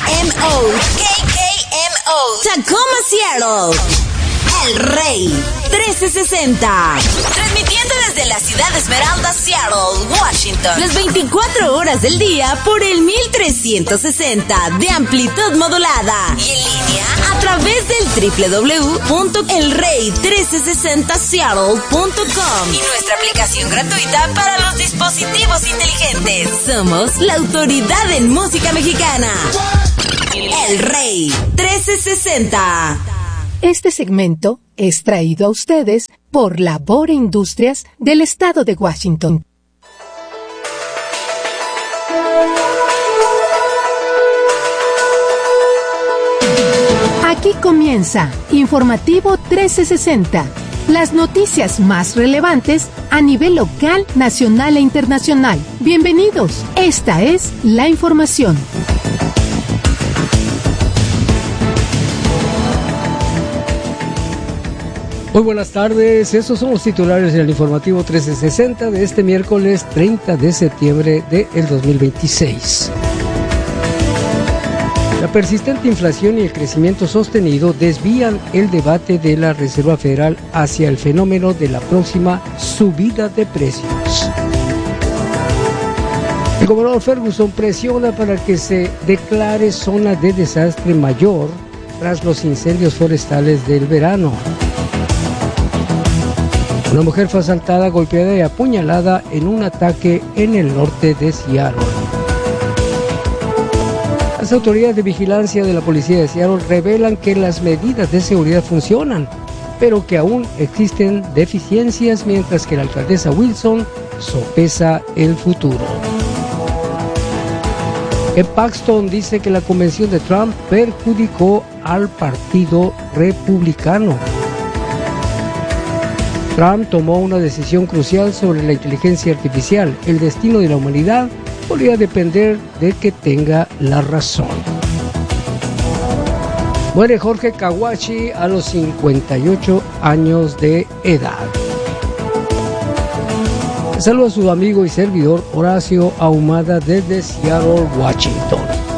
Tacoma, Seattle. El Rey 1360. Transmitiendo desde la ciudad Esmeralda, Seattle, Washington. Las 24 horas del día por el 1360 de amplitud modulada. Y en línea a través del www.elrey1360seattle.com. Y nuestra aplicación gratuita para los dispositivos inteligentes. Somos la autoridad en música mexicana. El Rey 1360. Este segmento es traído a ustedes por Labor Industrias del Estado de Washington. Aquí comienza Informativo 1360, las noticias más relevantes a nivel local, nacional e internacional. Bienvenidos, esta es la información. Muy buenas tardes, estos son los titulares del informativo 1360 de este miércoles 30 de septiembre del 2026. La persistente inflación y el crecimiento sostenido desvían el debate de la Reserva Federal hacia el fenómeno de la próxima subida de precios. El gobernador Ferguson presiona para que se declare zona de desastre mayor tras los incendios forestales del verano. Una mujer fue asaltada, golpeada y apuñalada en un ataque en el norte de Seattle. Las autoridades de vigilancia de la policía de Seattle revelan que las medidas de seguridad funcionan, pero que aún existen deficiencias, mientras que la alcaldesa Wilson sopesa el futuro. Paxton dice que la convención de Trump perjudicó al Partido Republicano. Trump tomó una decisión crucial sobre la inteligencia artificial. El destino de la humanidad podría depender de que tenga la razón. Muere Jorge Kawachi a los 58 años de edad. Saludo a su amigo y servidor Horacio Ahumada desde Seattle, Washington.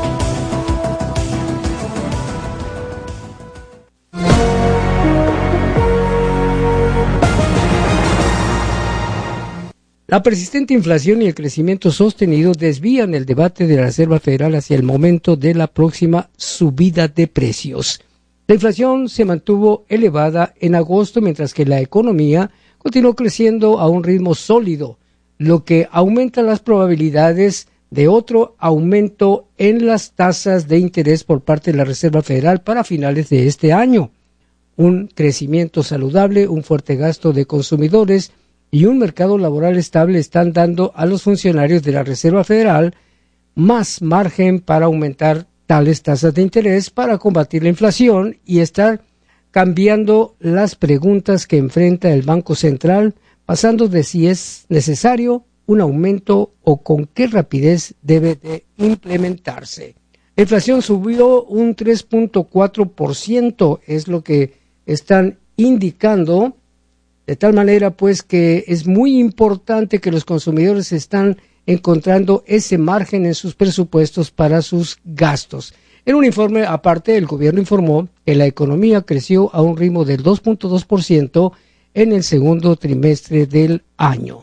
La persistente inflación y el crecimiento sostenido desvían el debate de la Reserva Federal hacia el momento de la próxima subida de precios. La inflación se mantuvo elevada en agosto, mientras que la economía continuó creciendo a un ritmo sólido, lo que aumenta las probabilidades de otro aumento en las tasas de interés por parte de la Reserva Federal para finales de este año. Un crecimiento saludable, un fuerte gasto de consumidores y un mercado laboral estable están dando a los funcionarios de la Reserva Federal más margen para aumentar tales tasas de interés para combatir la inflación y estar cambiando las preguntas que enfrenta el Banco Central, pasando de si es necesario un aumento o con qué rapidez debe de implementarse. La inflación subió un 3.4%, es lo que están indicando. De tal manera, pues, que es muy importante que los consumidores están encontrando ese margen en sus presupuestos para sus gastos. En un informe aparte, el gobierno informó que la economía creció a un ritmo del 2.2% en el segundo trimestre del año.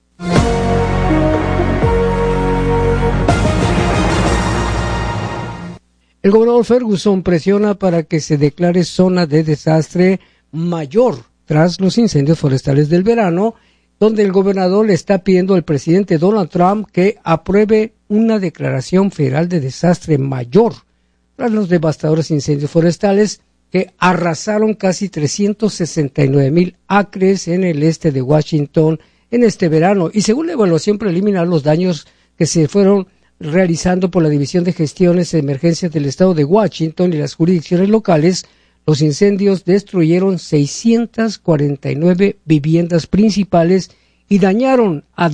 El gobernador Ferguson presiona para que se declare zona de desastre mayor tras los incendios forestales del verano, donde el gobernador le está pidiendo al presidente Donald Trump que apruebe una declaración federal de desastre mayor tras los devastadores incendios forestales que arrasaron casi 369,000 acres en el este de Washington en este verano. Y según la evaluación preliminar, los daños que se fueron realizando por la División de Gestiones de Emergencias del Estado de Washington y las jurisdicciones locales, los incendios destruyeron 649 viviendas principales y dañaron a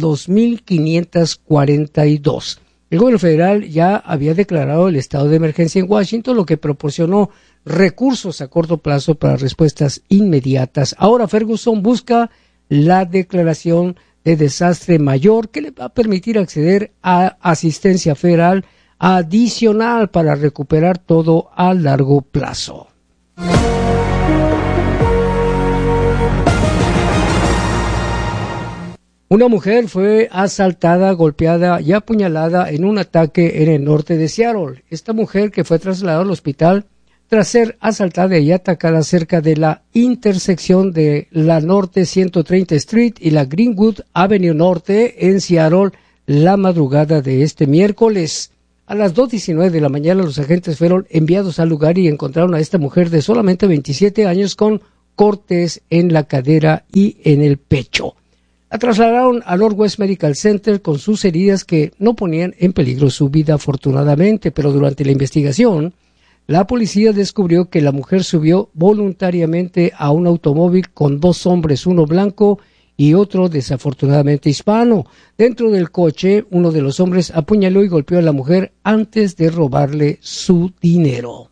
2,542. El gobierno federal ya había declarado el estado de emergencia en Washington, lo que proporcionó recursos a corto plazo para respuestas inmediatas. Ahora Ferguson busca la declaración de desastre mayor que le va a permitir acceder a asistencia federal adicional para recuperar todo a largo plazo. Una mujer fue asaltada, golpeada y apuñalada en un ataque en el norte de Seattle. Esta mujer, que fue trasladada al hospital tras ser asaltada y atacada cerca de la intersección de la Norte 130 Street y la Greenwood Avenue Norte en Seattle la madrugada de este miércoles. A las 2:19 de la mañana los agentes fueron enviados al lugar y encontraron a esta mujer de solamente 27 años con cortes en la cadera y en el pecho. La trasladaron al Northwest Medical Center con sus heridas que no ponían en peligro su vida afortunadamente, pero durante la investigación, la policía descubrió que la mujer subió voluntariamente a un automóvil con 2 hombres, uno blanco y otro desafortunadamente hispano. Dentro del coche, uno de los hombres apuñaló y golpeó a la mujer antes de robarle su dinero.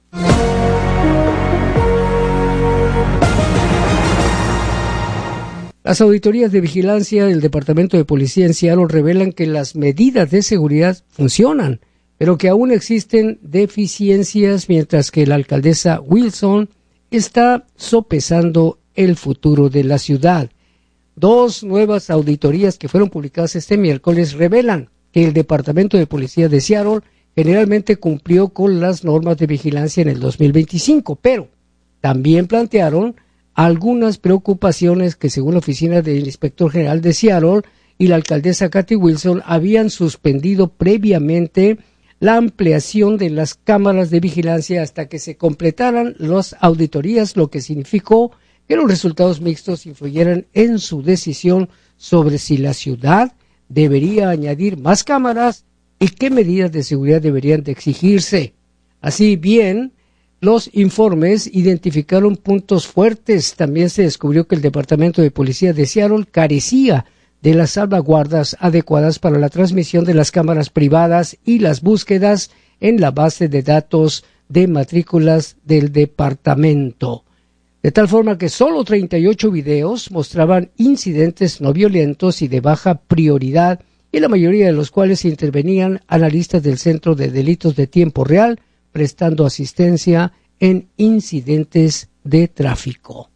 Las auditorías de vigilancia del Departamento de Policía en Seattle revelan que las medidas de seguridad funcionan, pero que aún existen deficiencias, mientras que la alcaldesa Wilson está sopesando el futuro de la ciudad. 2 nuevas auditorías que fueron publicadas este miércoles revelan que el Departamento de Policía de Seattle generalmente cumplió con las normas de vigilancia en el 2025, pero también plantearon algunas preocupaciones que, según la oficina del Inspector General de Seattle y la alcaldesa Kathy Wilson, habían suspendido previamente la ampliación de las cámaras de vigilancia hasta que se completaran las auditorías, lo que significó que los resultados mixtos influyeran en su decisión sobre si la ciudad debería añadir más cámaras y qué medidas de seguridad deberían de exigirse. Así bien, los informes identificaron puntos fuertes. También se descubrió que el Departamento de Policía de Seattle carecía de las salvaguardas adecuadas para la transmisión de las cámaras privadas y las búsquedas en la base de datos de matrículas del departamento. De tal forma que solo 38 videos mostraban incidentes no violentos y de baja prioridad, y la mayoría de los cuales intervenían analistas del Centro de Delitos de Tiempo Real, prestando asistencia en incidentes de tráfico.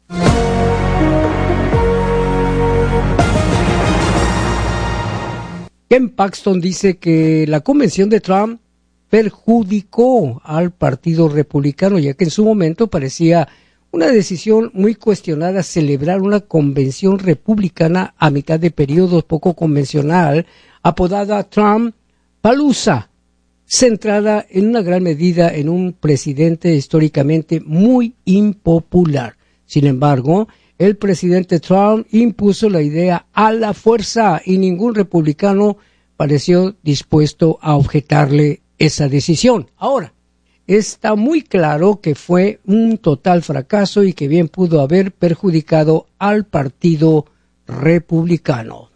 Ken Paxton dice que la convención de Trump perjudicó al Partido Republicano, ya que en su momento parecía una decisión muy cuestionada celebrar una convención republicana a mitad de periodo poco convencional, apodada Trump Palooza, centrada en una gran medida en un presidente históricamente muy impopular. Sin embargo, el presidente Trump impuso la idea a la fuerza y ningún republicano pareció dispuesto a objetarle esa decisión. Ahora, está muy claro que fue un total fracaso y que bien pudo haber perjudicado al Partido Republicano.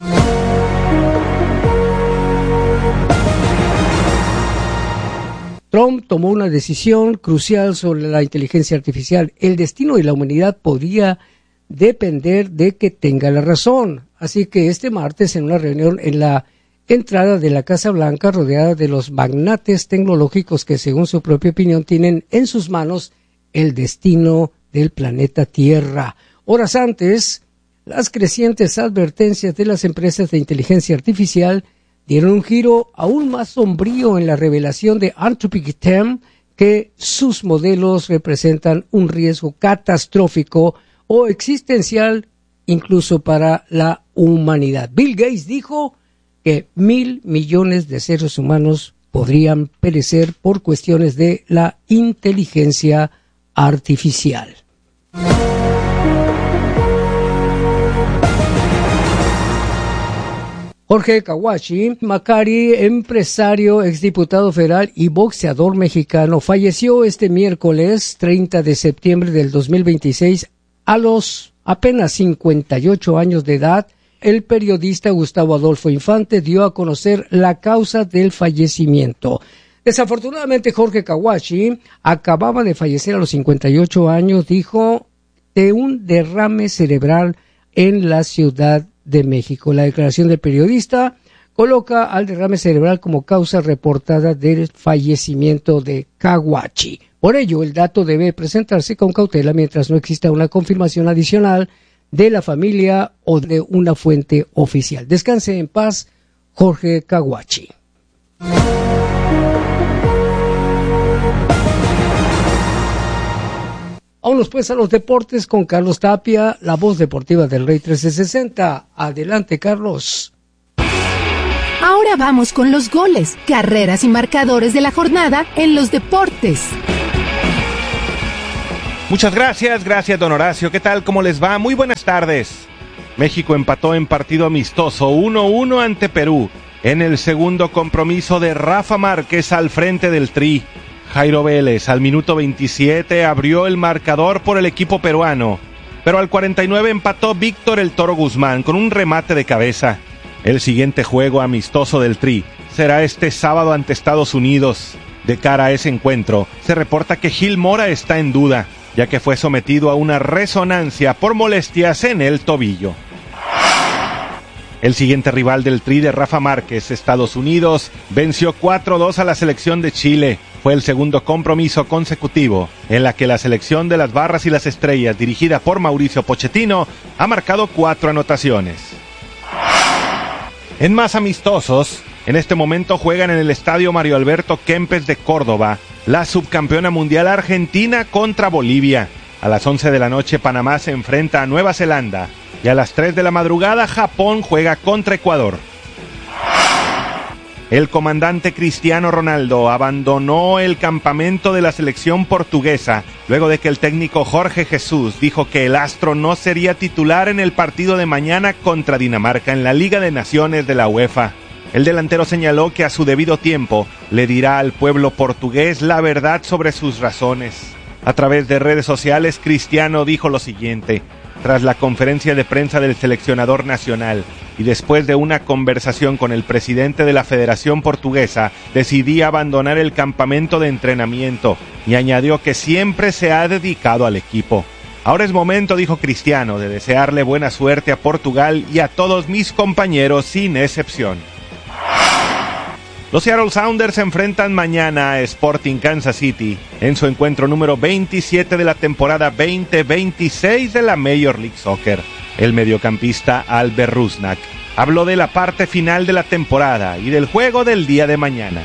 Trump tomó una decisión crucial sobre la inteligencia artificial. El destino de la humanidad podría depender de que tenga la razón. Así que este martes, en una reunión en la entrada de la Casa Blanca, rodeada de los magnates tecnológicos que, según su propia opinión, tienen en sus manos el destino del planeta Tierra. Horas antes, las crecientes advertencias de las empresas de inteligencia artificial dieron un giro aún más sombrío en la revelación de Anthropic Tem que sus modelos representan un riesgo catastrófico o existencial incluso para la humanidad. Bill Gates dijo que 1,000 millones de seres humanos podrían perecer por cuestiones de la inteligencia artificial. Jorge Kawachi Macari, empresario, exdiputado federal y boxeador mexicano, falleció este miércoles 30 de septiembre del 2026 a los apenas 58 años de edad. El periodista Gustavo Adolfo Infante dio a conocer la causa del fallecimiento. Desafortunadamente, Jorge Kawachi acababa de fallecer a los 58 años, dijo, de un derrame cerebral en la Ciudad de México. La declaración del periodista coloca al derrame cerebral como causa reportada del fallecimiento de Caguachi. Por ello, el dato debe presentarse con cautela mientras no exista una confirmación adicional de la familia o de una fuente oficial. Descanse en paz, Jorge Caguachi. Vámonos pues a los deportes con Carlos Tapia, la voz deportiva del Rey 1360. Adelante, Carlos. Ahora vamos con los goles, carreras y marcadores de la jornada en los deportes. Muchas gracias don Horacio. ¿Qué tal? ¿Cómo les va? Muy buenas tardes. México empató en partido amistoso 1-1 ante Perú en el segundo compromiso de Rafa Márquez al frente del Tri. Jairo Vélez al minuto 27 abrió el marcador por el equipo peruano, pero al 49 empató Víctor el Toro Guzmán con un remate de cabeza. El siguiente juego amistoso del Tri será este sábado ante Estados Unidos. De cara a ese encuentro, se reporta que Gil Mora está en duda, ya que fue sometido a una resonancia por molestias en el tobillo. El siguiente rival del Tri de Rafa Márquez, Estados Unidos, venció 4-2 a la selección de Chile. Fue el segundo compromiso consecutivo en la que la selección de las Barras y las Estrellas, dirigida por Mauricio Pochettino, ha marcado 4 anotaciones. En más amistosos, en este momento juegan en el estadio Mario Alberto Kempes de Córdoba, la subcampeona mundial Argentina contra Bolivia. A las 11 de la noche Panamá se enfrenta a Nueva Zelanda y a las 3 de la madrugada Japón juega contra Ecuador. El comandante Cristiano Ronaldo abandonó el campamento de la selección portuguesa luego de que el técnico Jorge Jesús dijo que el astro no sería titular en el partido de mañana contra Dinamarca en la Liga de Naciones de la UEFA. El delantero señaló que a su debido tiempo le dirá al pueblo portugués la verdad sobre sus razones. A través de redes sociales, Cristiano dijo lo siguiente: tras la conferencia de prensa del seleccionador nacional y después de una conversación con el presidente de la Federación Portuguesa, decidí abandonar el campamento de entrenamiento, y añadió que siempre se ha dedicado al equipo. Ahora es momento, dijo Cristiano, de desearle buena suerte a Portugal y a todos mis compañeros sin excepción. Los Seattle Sounders se enfrentan mañana a Sporting Kansas City en su encuentro número 27 de la temporada 2026 de la Major League Soccer. El mediocampista Albert Rusnak habló de la parte final de la temporada y del juego del día de mañana.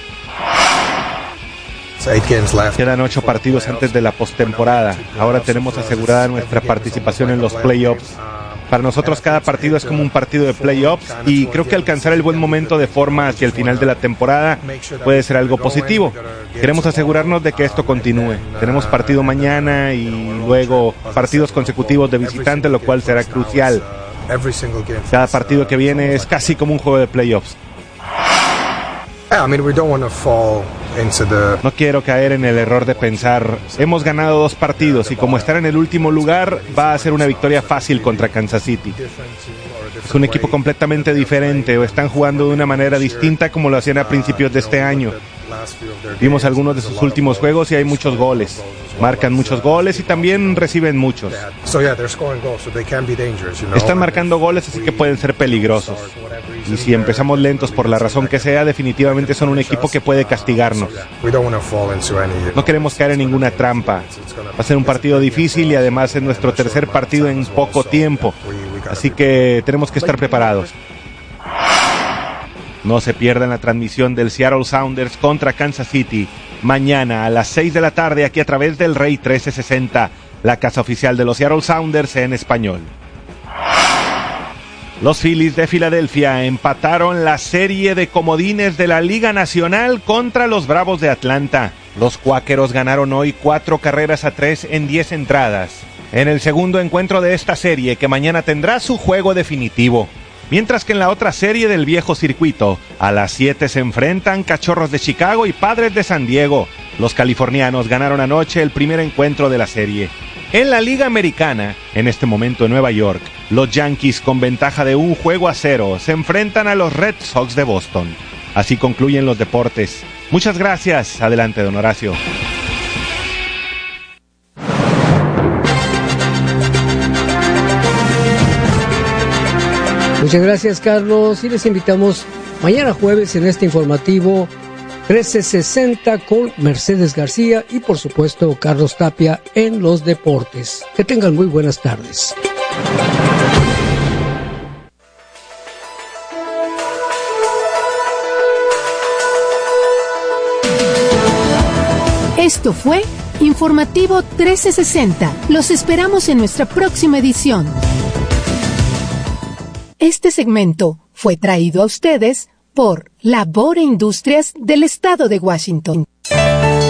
Quedan 8 partidos antes de la postemporada. Ahora tenemos asegurada nuestra participación en los playoffs. Para nosotros cada partido es como un partido de playoffs y creo que alcanzar el buen momento de forma hacia el final de la temporada puede ser algo positivo. Queremos asegurarnos de que esto continúe. Tenemos partido mañana y luego partidos consecutivos de visitante, lo cual será crucial. Cada partido que viene es casi como un juego de playoffs. No quiero caer en el error de pensar, hemos ganado 2 partidos y como estar en el último lugar va a ser una victoria fácil contra Kansas City. Es un equipo completamente diferente o están jugando de una manera distinta como lo hacían a principios de este año. Vimos algunos de sus últimos juegos y hay muchos goles. Marcan muchos goles y también reciben muchos. Están marcando goles, así que pueden ser peligrosos. Y si empezamos lentos por la razón que sea, definitivamente son un equipo que puede castigarnos. No queremos caer en ninguna trampa. Va a ser un partido difícil y además es nuestro tercer partido en poco tiempo. Así que tenemos que estar preparados. No se pierdan la transmisión del Seattle Sounders contra Kansas City mañana a las 6 de la tarde aquí a través del Rey 1360, la casa oficial de los Seattle Sounders en español. Los Phillies de Filadelfia empataron la serie de comodines de la Liga Nacional contra los Bravos de Atlanta. Los Cuáqueros ganaron hoy 4-3 en 10 entradas, en el segundo encuentro de esta serie que mañana tendrá su juego definitivo. Mientras que en la otra serie del viejo circuito, a las 7 se enfrentan Cachorros de Chicago y Padres de San Diego. Los californianos ganaron anoche el primer encuentro de la serie. En la Liga Americana, en este momento en Nueva York, los Yankees con ventaja de 1-0 se enfrentan a los Red Sox de Boston. Así concluyen los deportes. Muchas gracias. Adelante, don Horacio. Muchas gracias, Carlos, y les invitamos mañana jueves en este informativo 1360 con Mercedes García y por supuesto Carlos Tapia en los deportes. Que tengan muy buenas tardes. Esto fue Informativo 1360. Los esperamos en nuestra próxima edición. Este segmento fue traído a ustedes por Labor e Industrias del Estado de Washington.